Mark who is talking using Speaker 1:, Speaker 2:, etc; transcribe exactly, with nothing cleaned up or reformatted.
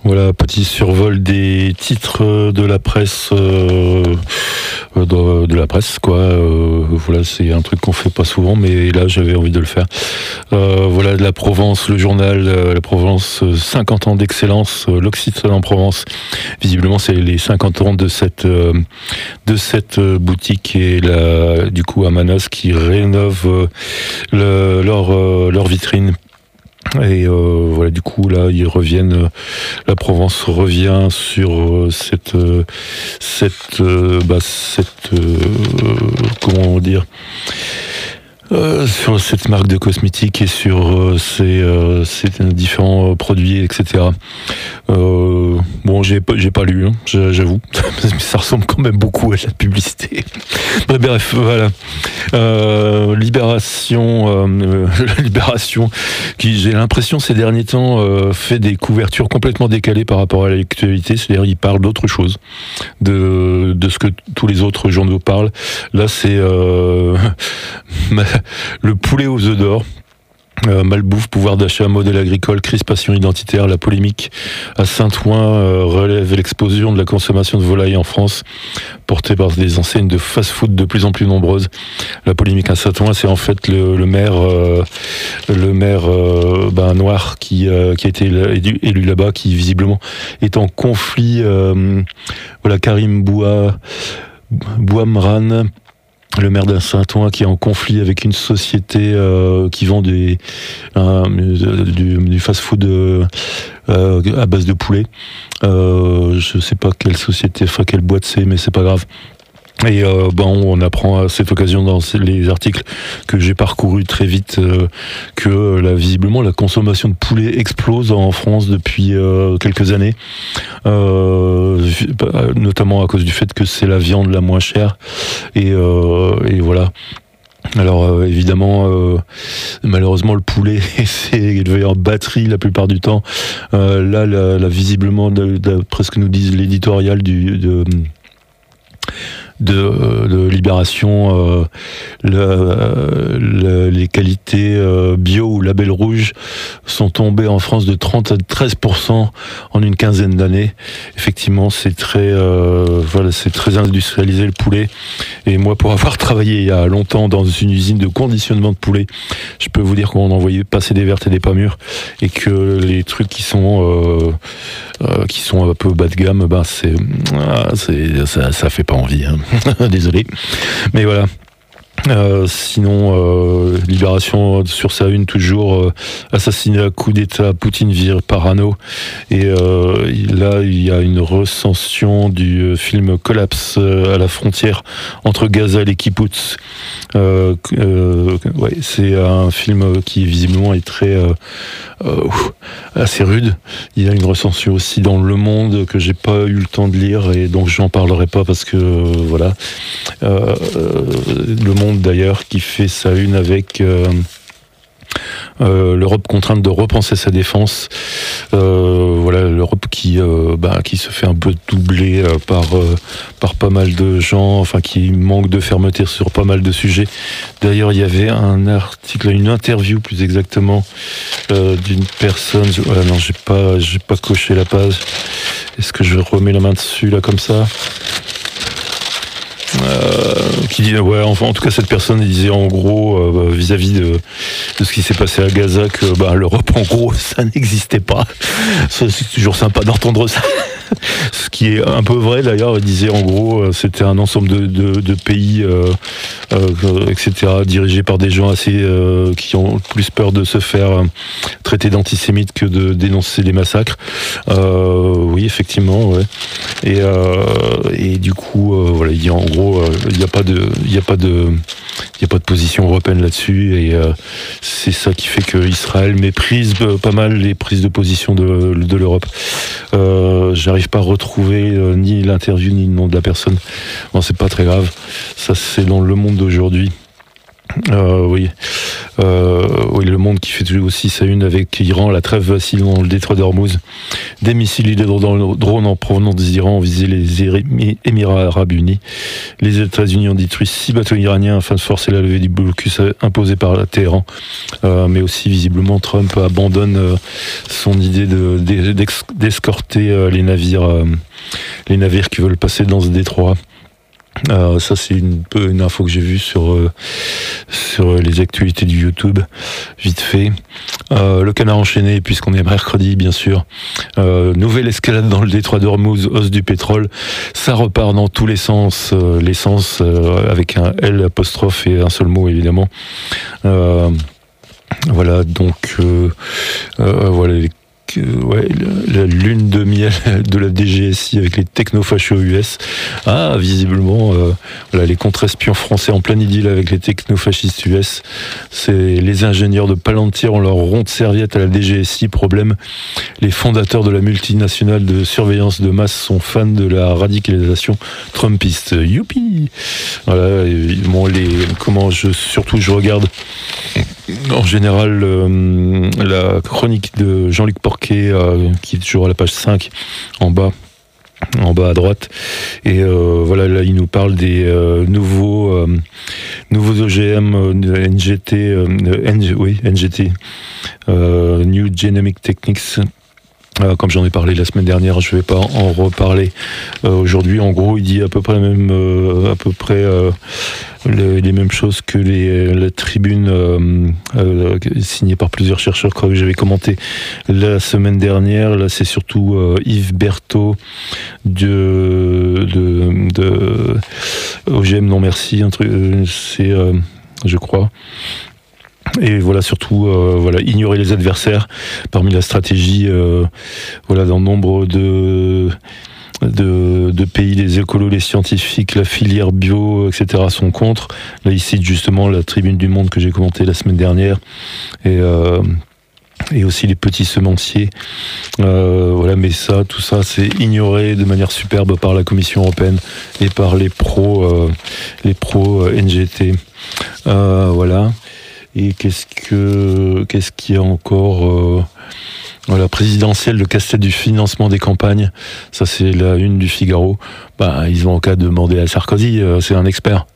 Speaker 1: Voilà, petit survol des titres de la presse, euh, de, de la presse, quoi. Euh, voilà, c'est un truc qu'on fait pas souvent, mais là, j'avais envie de le faire. Euh, voilà, de la Provence, le journal, euh, la Provence, cinquante ans d'excellence, euh, l'Occitane en Provence. Visiblement, c'est les cinquante ans de cette euh, de cette euh, boutique et la, du coup, à Manas qui rénove euh, le, leur euh, leur vitrine. Et euh, voilà, du coup là ils reviennent, euh, la Provence revient sur euh, cette euh, cette euh, bah, cette euh, comment dire Euh, sur cette marque de cosmétiques et sur euh, ces, euh, ces différents euh, produits, et cetera. Euh, bon, j'ai pas, j'ai pas lu, hein, j'avoue, mais ça ressemble quand même beaucoup à de la publicité. Bref, voilà. Euh, Libération, euh, Libération, qui j'ai l'impression ces derniers temps euh, fait des couvertures complètement décalées par rapport à l'actualité, c'est-à-dire il parle d'autre chose, de de ce que tous les autres journaux parlent. Là, c'est euh, le poulet aux œufs d'or. Euh, malbouffe, pouvoir d'achat, modèle agricole, crispation identitaire, la polémique à Saint-Ouen euh, relève l'explosion de la consommation de volaille en France, portée par des enseignes de fast-food de plus en plus nombreuses. La polémique à Saint-Ouen, c'est en fait le, le maire, euh, le maire euh, ben, noir qui, euh, qui a été élu, élu là-bas, qui visiblement est en conflit. Euh, voilà, Karim Boua, Bouamran, le maire de Saint-Ouen, qui est en conflit avec une société euh, qui vend des, euh, du, du fast-food euh, euh, à base de poulet. Euh, je sais pas quelle société, enfin quelle boîte c'est, mais c'est pas grave. Et euh, ben on apprend à cette occasion dans les articles que j'ai parcourus très vite euh, que euh, là, visiblement la consommation de poulet explose en France depuis euh, quelques années, euh, notamment à cause du fait que c'est la viande la moins chère et, euh, et voilà. Alors euh, évidemment, euh, malheureusement le poulet c'est élevé en batterie la plupart du temps. Euh, là, là, là visiblement, d'après ce que nous disent l'éditorial du de, De, de Libération, euh, le, le, les qualités euh, bio ou label rouge sont tombées en France de trente à treize pour cent en une quinzaine d'années. Effectivement, c'est très, euh, voilà, c'est très industrialisé le poulet. Et moi, pour avoir travaillé il y a longtemps dans une usine de conditionnement de poulet, je peux vous dire qu'on envoyait passer des vertes et des pas mûres, et que les trucs qui sont euh, euh, qui sont un peu bas de gamme, ben c'est, c'est ça, ça fait pas envie. Hein. Désolé, mais voilà. Euh, sinon, euh, Libération sur sa une toujours, euh, assassinat, coup d'État, Poutine vire parano. Et euh, là, il y a une recension du film Collapse à la frontière entre Gaza et les Kibboutz. Euh, euh, ouais, c'est un film qui visiblement est très euh, euh, assez rude. Il y a une recension aussi dans Le Monde que j'ai pas eu le temps de lire et donc j'en parlerai pas parce que euh, voilà. Euh, Le Monde d'ailleurs qui fait sa une avec euh, euh, l'Europe contrainte de repenser sa défense. Euh, voilà, l'Europe qui euh, bah, qui se fait un peu doubler euh, par euh, par pas mal de gens, enfin qui manque de fermeté sur pas mal de sujets. D'ailleurs, il y avait un article, une interview plus exactement euh, d'une personne. Je, voilà, non, j'ai pas j'ai pas coché la page. Est-ce que je remets la main dessus là comme ça? Euh, qui dit ouais enfin en tout cas cette personne disait en gros euh, vis-à-vis de, de ce qui s'est passé à Gaza que bah, l'Europe en gros ça n'existait pas. Ça, c'est toujours sympa d'entendre ça. Ce qui est un peu vrai d'ailleurs. Il disait en gros c'était un ensemble de, de, de pays euh, euh, et cetera dirigés par des gens assez euh, qui ont plus peur de se faire euh, traiter d'antisémites que de dénoncer des massacres. Euh, oui effectivement ouais. Et, euh, et du coup euh, voilà il dit en gros il n'y a pas de il n'y a pas de il y a pas de position européenne là-dessus et euh, c'est ça qui fait que Israël méprise pas mal les prises de position de, de l'Europe. Euh, j'arrive pas à retrouver euh, ni l'interview ni le nom de la personne. Bon, c'est pas très grave. Ça c'est dans Le Monde d'aujourd'hui. Euh, oui. Euh, oui, Le Monde qui fait aussi sa une avec Iran, la trêve vacille dans le détroit d'Ormuz. Des missiles et des drones en provenance d'Iran ont visé les Émirats Arabes Unis. Les États-Unis ont détruit six bateaux iraniens afin de forcer la levée du blocus imposé par Téhéran. Euh, mais aussi, visiblement, Trump abandonne euh, son idée de, d'escorter euh, les navires, euh, les navires qui veulent passer dans ce détroit. Euh, ça c'est une peu une info que j'ai vue sur euh, sur les actualités du YouTube, vite fait. Euh, le canard enchaîné, puisqu'on est mercredi bien sûr. Euh, nouvelle escalade dans le détroit d'Ormuz, hausse du pétrole, ça repart dans tous les sens, euh, l'essence euh, avec un L apostrophe et un seul mot évidemment. Euh, voilà donc euh, euh, voilà les Ouais, la lune de miel de la D G S I avec les technofachos U S. Ah, visiblement, euh, voilà, les contre-espions français en plein idylle avec les technofascistes U S. C'est les ingénieurs de Palantir ont leur ronde serviette à la D G S I. Problème, les fondateurs de la multinationale de surveillance de masse sont fans de la radicalisation trumpiste. Youpi! Voilà, et, bon, les, comment je, surtout je regarde en général euh, la chronique de Jean-Luc Porquet euh, qui est toujours à la page cinq en bas en bas à droite et euh, voilà là il nous parle des euh, nouveaux euh, nouveaux O G M euh, N G T euh, N, oui N G T euh, New Genomic Techniques. Euh, comme j'en ai parlé la semaine dernière, je ne vais pas en reparler euh, aujourd'hui. En gros, il dit à peu près même euh, à peu près euh, le, les mêmes choses que les, la tribune euh, euh, signée par plusieurs chercheurs que j'avais commenté la semaine dernière. Là, c'est surtout euh, Yves Berthaud de, de, de O G M non merci. Un truc, c'est, euh, je crois. Et voilà, surtout, euh, voilà, ignorer les adversaires parmi la stratégie. Euh, voilà, dans nombre de, de, de pays, les écolos, les scientifiques, la filière bio, et cetera sont contre. Là, il cite justement la Tribune du Monde que j'ai commentée la semaine dernière. Et... Euh, et aussi les petits semenciers. Euh, voilà, mais ça, tout ça, c'est ignoré de manière superbe par la Commission européenne et par les pros, euh, les pros N G T. Euh, voilà. Et qu'est-ce que, qu'est-ce qu'il y a encore euh, la présidentielle, le casse-tête du financement des campagnes. Ça, c'est la une du Figaro. Bah, ils ont en cas de demander à Sarkozy, euh, c'est un expert.